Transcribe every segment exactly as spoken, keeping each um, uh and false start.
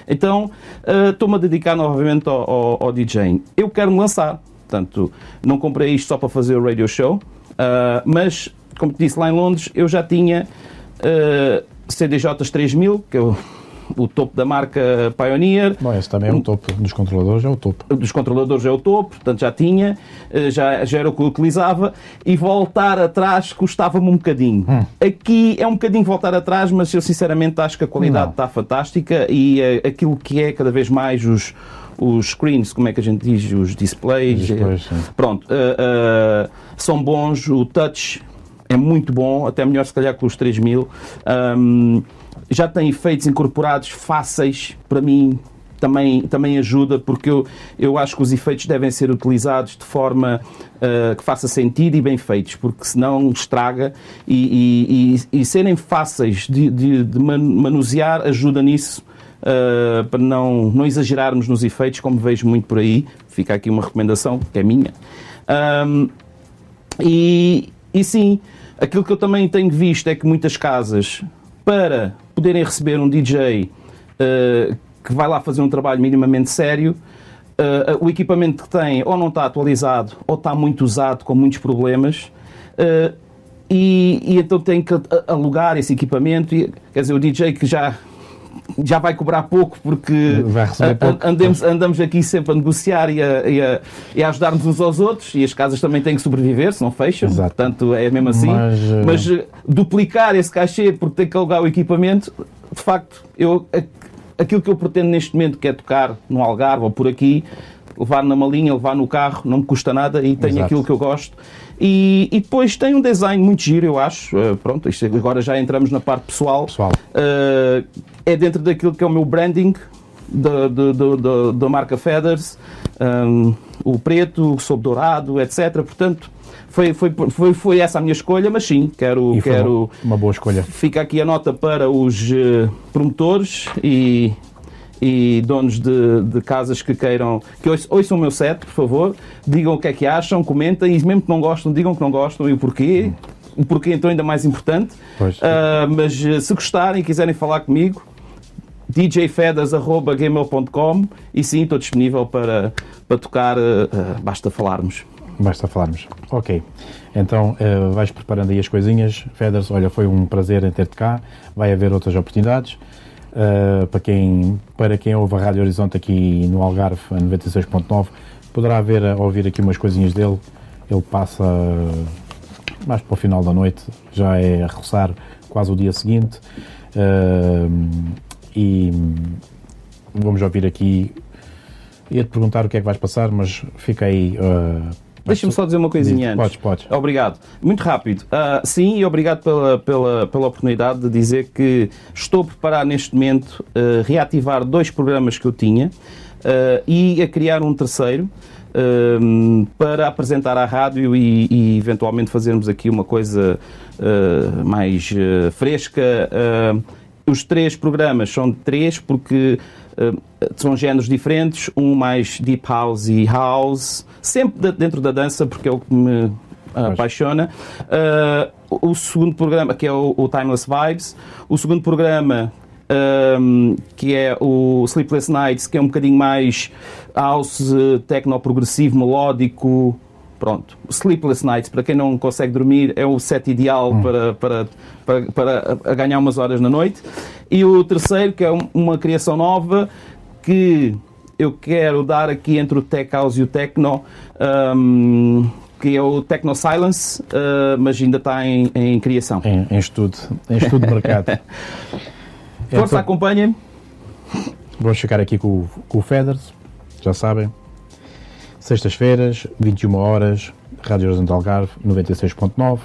Então, uh, estou-me a dedicar novamente ao, ao, ao DJing. Eu quero me lançar, portanto, não comprei isto só para fazer o radio show, uh, mas, como te disse, lá em Londres, eu já tinha uh, C D J três mil, que eu... o topo da marca Pioneer. Bom, esse também é o topo dos controladores, é o topo. Dos controladores é o topo, portanto já tinha, já, já era o que eu utilizava, e voltar atrás custava-me um bocadinho. Hum. Aqui é um bocadinho voltar atrás, mas eu sinceramente acho que a qualidade Não. está fantástica e uh, aquilo que é cada vez mais os, os screens, como é que a gente diz, os displays, displays pronto, uh, uh, são bons, o touch é muito bom, até melhor se calhar que os três mil. Um, já tem efeitos incorporados fáceis, para mim também, também ajuda, porque eu, eu acho que os efeitos devem ser utilizados de forma uh, que faça sentido e bem feitos, porque senão estraga, e, e, e, e serem fáceis de, de, de manusear ajuda nisso, uh, para não, não exagerarmos nos efeitos, como vejo muito por aí. Fica aqui uma recomendação, que é minha. Um, e, e sim, aquilo que eu também tenho visto é que muitas casas, para poderem receber um D J uh, que vai lá fazer um trabalho minimamente sério, uh, o equipamento que tem ou não está atualizado ou está muito usado, com muitos problemas, uh, e, e então tem que alugar esse equipamento. E, quer dizer, o D J que já, já vai cobrar pouco, porque vai receber pouco. Andamos, andamos aqui sempre a negociar e a, e, a, e a ajudar-nos uns aos outros, e as casas também têm que sobreviver, se não fecham. Exato. Portanto é mesmo assim. Mas, uh... Mas uh, duplicar esse cachê porque tem que alugar o equipamento, de facto, eu, aquilo que eu pretendo neste momento, que é tocar no Algarve ou por aqui, levar na malinha, levar no carro, não me custa nada e tenho Exato. Aquilo que eu gosto. E, e depois tem um design muito giro, eu acho. Uh, pronto, isto agora já entramos na parte pessoal. pessoal. Uh, é dentro daquilo que é o meu branding da, da, da, da marca Feathers. Um, o preto, o sob dourado, etcétera. Portanto, foi, foi, foi, foi essa a minha escolha, mas sim, quero... E foi quero uma boa escolha. Fica aqui a nota para os uh, promotores e... e donos de, de casas que queiram, que ouçam, ouçam o meu set, por favor, digam o que é que acham, comentem, e mesmo que não gostam, digam que não gostam e o porquê. O porquê então ainda mais importante. Uh, mas se gostarem e quiserem falar comigo, d j feathers arroba gmail ponto com, e sim, estou disponível para, para tocar, uh, basta falarmos. Basta falarmos. Ok. Então, uh, vais preparando aí as coisinhas. Feathers, olha, foi um prazer em ter-te cá. Vai haver outras oportunidades. Uh, para, quem, para quem ouve a Rádio Horizonte aqui no Algarve, a noventa e seis ponto nove, poderá ver, ouvir aqui umas coisinhas dele. Ele passa mais para o final da noite, já é a roçar quase o dia seguinte. Uh, e vamos ouvir aqui. Ia-te perguntar o que é que vais passar, mas fica aí... Uh, Deixa-me só dizer uma coisinha antes. Podes, podes. Obrigado. Muito rápido. Uh, sim, e obrigado pela, pela, pela oportunidade de dizer que estou a preparar neste momento uh, reativar dois programas que eu tinha uh, e a criar um terceiro uh, para apresentar à rádio e, e eventualmente fazermos aqui uma coisa uh, mais uh, fresca. Uh, os três programas são três porque uh, são géneros diferentes, um mais deep house e house, sempre dentro da dança, porque é o que me uh, apaixona. Uh, o segundo programa, que é o, o Timeless Vibes, o segundo programa, um, que é o Sleepless Nights, que é um bocadinho mais house, techno progressivo, melódico. Pronto, Sleepless Nights, para quem não consegue dormir, é o set ideal hum. para, para, para, para ganhar umas horas na noite. E o terceiro, que é uma criação nova, que eu quero dar aqui entre o Tech House e o Techno, um, que é o Techno Silence, uh, mas ainda está em, em criação. Em, em estudo, em estudo de mercado. Força, então, acompanhem-me. Vamos ficar aqui com, com o Feathers, já sabem. Sextas-feiras, vinte e uma horas, Rádio Horizonte Algarve, noventa e seis ponto nove.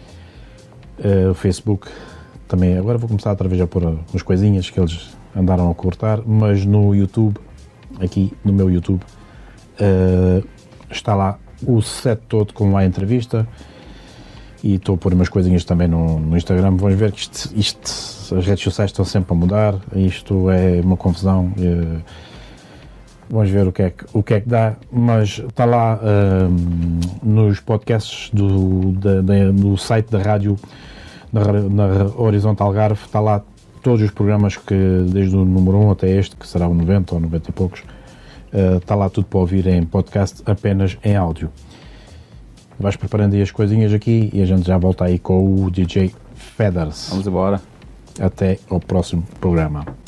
Uh, o Facebook também. Agora vou começar outra vez a pôr umas coisinhas que eles andaram a cortar, mas no YouTube, aqui no meu YouTube, uh, está lá o set todo com a entrevista, e estou a pôr umas coisinhas também no, no Instagram. Vamos ver que isto, isto, as redes sociais estão sempre a mudar, isto é uma confusão. Uh, Vamos ver o que é que, o que, é que dá, mas está lá um, nos podcasts do, da, da, do site da rádio, na, na Horizonte Algarve, está lá todos os programas que, desde o número um até este, que será o noventa ou noventa e poucos, uh, está lá tudo para ouvir em podcast, apenas em áudio. Vais preparando aí as coisinhas aqui e a gente já volta aí com o D J Feathers. Vamos embora. Até ao próximo programa.